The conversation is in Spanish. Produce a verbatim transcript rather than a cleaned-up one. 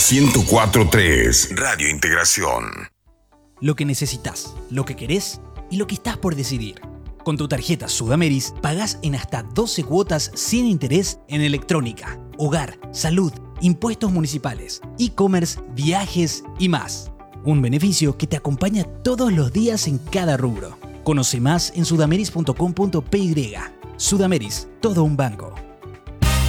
ciento cuatro punto tres. Radio Integración. Lo que necesitas, lo que querés y lo que estás por decidir. Con tu tarjeta Sudameris pagás en hasta doce cuotas sin interés en electrónica, hogar, salud, impuestos municipales, e-commerce, viajes y más. Un beneficio que te acompaña todos los días en cada rubro. Conoce más en sudameris punto com punto p y. Sudameris, todo un banco.